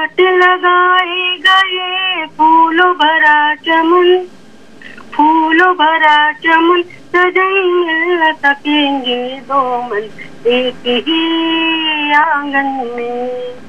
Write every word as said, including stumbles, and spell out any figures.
हाथ लगाए गए फूलों भरा चमन, फूलों भरा चमन सजन मिल न सकेंगे दो मन एक ही आंगन में।